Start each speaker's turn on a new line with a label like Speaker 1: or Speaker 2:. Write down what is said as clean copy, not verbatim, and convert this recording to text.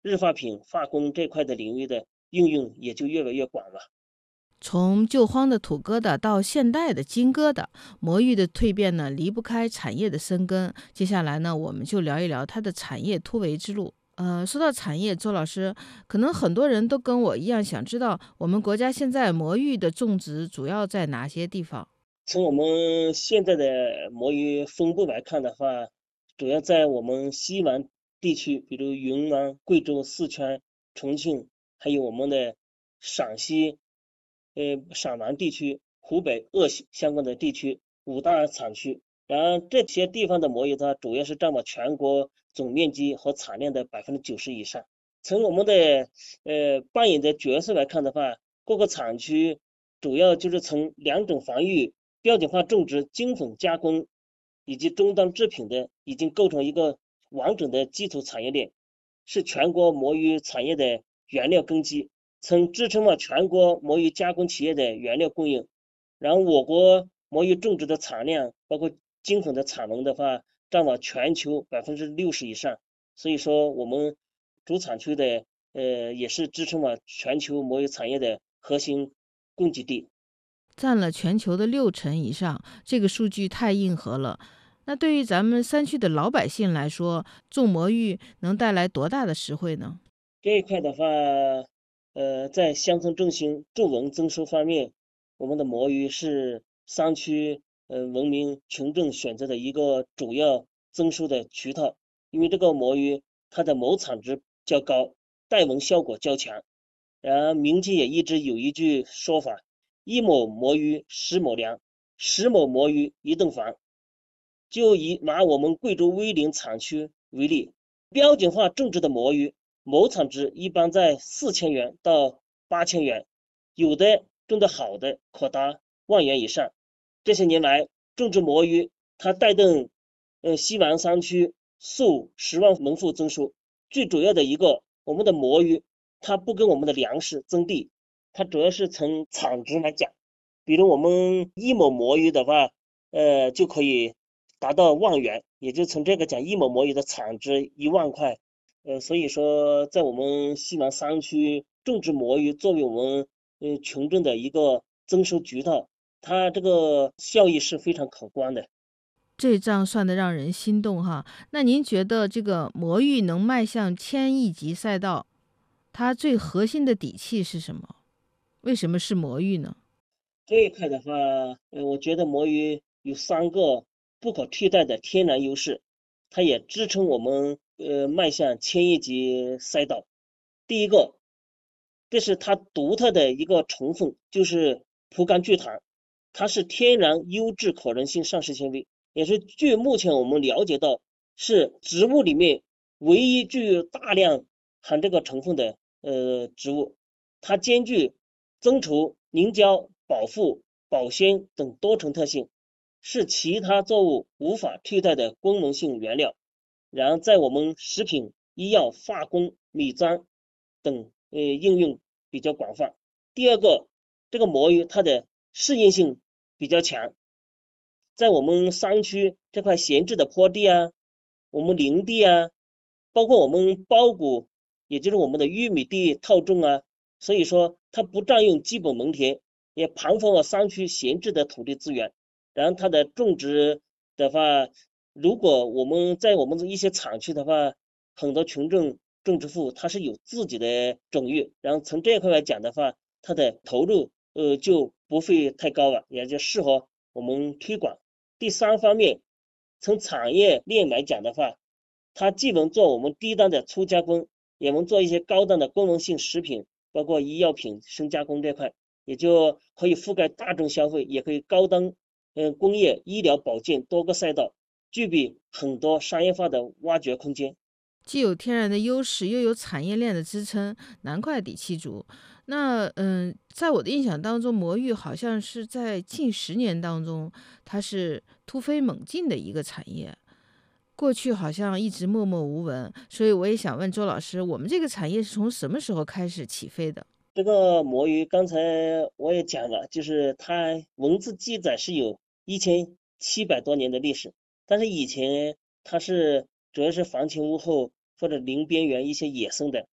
Speaker 1: 日化品、化工这块的领域的应用也就越来越广了。
Speaker 2: 从旧荒的土疙瘩到现代的金疙瘩，魔芋的蜕变呢，离不开产业的深耕。接下来呢，我们就聊一聊它的产业突围之路。说到产业，周老师，可能很多人都跟我一样，想知道我们国家现在魔芋的种植主要在哪些地方？
Speaker 1: 从我们现在的魔芋分布来看的话，主要在我们西南地区，比如云南、贵州、四川、重庆，还有我们的陕西、陕南地区、湖北鄂西相关的地区5大产区。然后这些地方的魔芋它主要是占了全国总面积和产量的90%以上。从我们的扮演的角色来看的话，各个产区主要就是从两种防御、标准化种植、精粉加工以及终端制品的，已经构成一个完整的基础产业链，是全国魔芋产业的原料根基，曾支撑了全国魔芋加工企业的原料供应。然后我国魔芋种植的产量，包括精粉的产能的话，占了全球60%以上。所以说，我们主产区的也是支撑了全球魔芋产业的核心供给地。
Speaker 2: 占了全球的60%以上，这个数据太硬核了。那对于咱们山区的老百姓来说，种魔芋能带来多大的实惠呢？
Speaker 1: 这一块的话，在乡村振兴、助农增收方面，我们的魔芋是山区农民群众选择的一个主要增收的渠道。因为这个魔芋它的亩产值较高，带纹效果较强。然后民间也一直有一句说法：一亩魔芋10亩粮，10亩魔芋一栋房。就拿我们贵州威宁产区为例，标准化种植的魔芋亩产值一般在4000元到8000元，有的种的好的可达10000元以上。这些年来，种植魔芋它带动西南山区数十万农户增收。最主要的一个，我们的魔芋它不跟我们的粮食争地，它主要是从产值来讲。比如我们1亩魔芋的话，就可以达到10000元，也就从这个讲，1亩魔芋的产值10000块。所以说，在我们西南山区种植魔芋作为我们群众的一个增收渠道，它这个效益是非常可观的。
Speaker 2: 这账算得让人心动哈。那您觉得这个魔芋能迈向1000亿级赛道，它最核心的底气是什么？为什么是魔芋呢？
Speaker 1: 这一块的话，我觉得魔芋有3个不可替代的天然优势，它也支撑我们迈向1000亿级赛道。第一个，这是它独特的一个成分，就是葡甘聚糖，它是天然优质可溶性膳食纤维，也是据目前我们了解到是植物里面唯一具有大量含这个成分的植物。它兼具增稠、凝胶、保护、保鲜等多重特性，是其他作物无法替代的功能性原料。然后在我们食品、医药、化工、米妆等应用比较广泛。第二个，这个魔芋它的适应性比较强，在我们山区这块闲置的坡地啊，我们林地啊，包括我们包谷，也就是我们的玉米地套种啊，所以说它不占用基本农田，也盘活了山区闲置的土地资源。然后它的种植的话，如果我们在我们一些产区的话，很多群众种植户他是有自己的种域，然后从这一块来讲的话，它的投入就不会太高了，也就适合我们推广。第三方面，从产业链来讲的话，它既能做我们低端的粗加工，也能做一些高端的功能性食品，包括医药品、深加工这块，也就可以覆盖大众消费，也可以高端工业、医疗保健多个赛道，具备很多商业化的挖掘空间。
Speaker 2: 既有天然的优势，又有产业链的支撑，难怪底气足。那在我的印象当中，魔芋好像是在近10年当中，它是突飞猛进的一个产业。过去好像一直默默无闻，所以我也想问周老师，我们这个产业是从什么时候开始起飞的？
Speaker 1: 这个魔芋刚才我也讲了，就是它文字记载是有1700多年的历史，但是以前它是主要是房前屋后或者林边缘一些野生的，